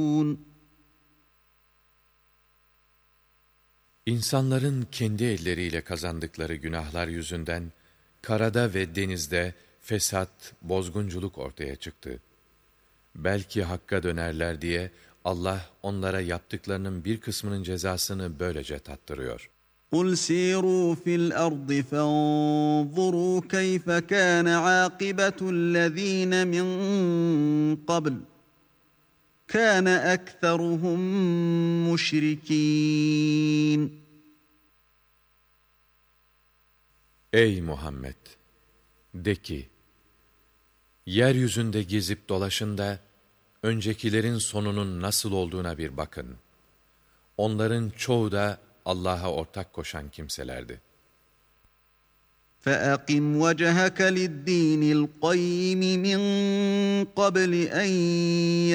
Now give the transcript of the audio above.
İnsanların kendi elleriyle kazandıkları günahlar yüzünden karada ve denizde fesat, bozgunculuk ortaya çıktı. Belki hakka dönerler diye Allah onlara yaptıklarının bir kısmının cezasını böylece tattırıyor. قُلْ سِيرُوا فِي الْأَرْضِ فَانظُرُوا كَيْفَ كَانَ عَاقِبَةُ الَّذ۪ينَ مِنْ قَبْلِ كَانَ أَكْثَرُهُمْ مُشْرِك۪ينَ. Ey Muhammed! De ki, yeryüzünde gezip dolaşın da, öncekilerin sonunun nasıl olduğuna bir bakın. Onların çoğu da Allah'a ortak koşan kimselerdi. فَأَقِمْ وَجْهَكَ لِلدِّينِ الْقَيِّمِ مِنْ قَبْلِ أَنْ